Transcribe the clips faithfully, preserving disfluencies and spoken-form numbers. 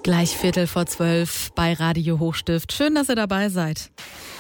Gleich Viertel vor zwölf bei Radio Hochstift. Schön, dass ihr dabei seid.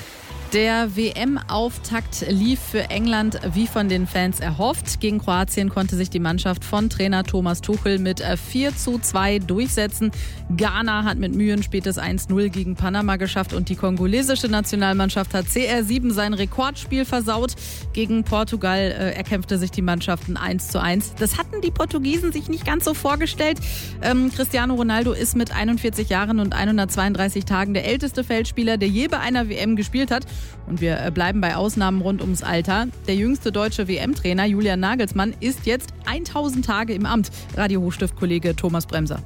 Der W M-Auftakt lief für England wie von den Fans erhofft. Gegen Kroatien konnte sich die Mannschaft von Trainer Thomas Tuchel mit vier zu zwei durchsetzen. Ghana hat mit Mühe ein spätes eins null gegen Panama geschafft und die kongolesische Nationalmannschaft hat C R sieben sein Rekordspiel versaut. Gegen Portugal äh, erkämpfte sich die Mannschaft ein eins zu eins. Das hatten die Portugiesen sich nicht ganz so vorgestellt. Ähm, Cristiano Ronaldo ist mit einundvierzig Jahren und hundertzweiunddreißig Tagen der älteste Feldspieler, der je bei einer W M gespielt hat. Und wir bleiben bei Ausnahmen rund ums Alter. Der jüngste deutsche W M-Trainer Julian Nagelsmann ist jetzt tausend Tage im Amt. Radio Hochstift-Kollege Thomas Bremser.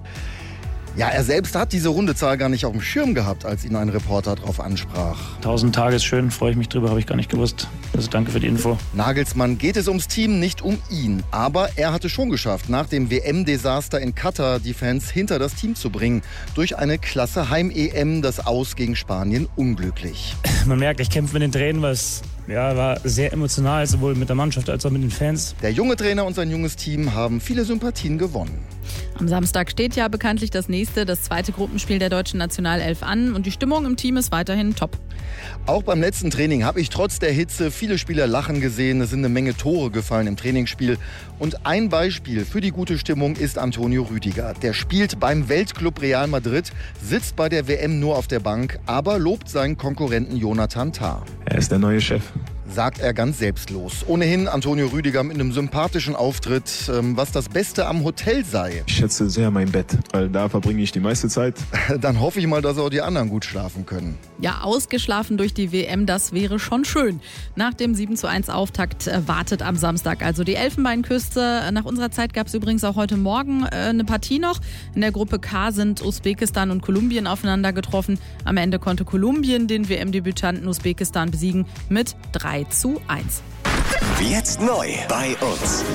Ja, er selbst hat diese runde Zahl gar nicht auf dem Schirm gehabt, als ihn ein Reporter darauf ansprach. tausend Tage ist schön, freue ich mich drüber, habe ich gar nicht gewusst. Also danke für die Info. Nagelsmann geht es ums Team, nicht um ihn. Aber er hatte schon geschafft, nach dem W M-Desaster in Katar die Fans hinter das Team zu bringen. Durch eine klasse Heim-E M, das Aus gegen Spanien unglücklich. Man merkt, ich kämpfe mit den Tränen, weil es ja, war sehr emotional, sowohl mit der Mannschaft als auch mit den Fans. Der junge Trainer und sein junges Team haben viele Sympathien gewonnen. Am Samstag steht ja bekanntlich das nächste, das zweite Gruppenspiel der deutschen Nationalelf an und die Stimmung im Team ist weiterhin top. Auch beim letzten Training habe ich trotz der Hitze viele Spieler lachen gesehen. Es sind eine Menge Tore gefallen im Trainingsspiel. Und ein Beispiel für die gute Stimmung ist Antonio Rüdiger. Der spielt beim Weltclub Real Madrid, sitzt bei der W M nur auf der Bank, aber lobt seinen Konkurrenten Jonathan Tah. Er ist der neue Chef, sagt er ganz selbstlos. Ohnehin Antonio Rüdiger mit einem sympathischen Auftritt, was das Beste am Hotel sei. Ich schätze sehr mein Bett, weil da verbringe ich die meiste Zeit. Dann hoffe ich mal, dass auch die anderen gut schlafen können. Ja, ausgeschlafen durch die W M, das wäre schon schön. Nach dem sieben zu eins Auftakt wartet am Samstag also die Elfenbeinküste. Nach unserer Zeit gab es übrigens auch heute Morgen eine Partie noch. In der Gruppe K sind Usbekistan und Kolumbien aufeinander getroffen. Am Ende konnte Kolumbien den W M-Debütanten Usbekistan besiegen mit drei zu eins. Jetzt neu bei uns.